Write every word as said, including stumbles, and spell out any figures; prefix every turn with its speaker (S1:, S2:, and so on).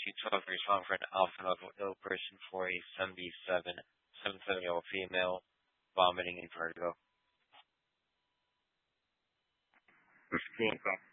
S1: you twelve for your song for an alpha level ill person for a seventy-seven, seventy-seven year old female vomiting in vertigo.
S2: That's cool.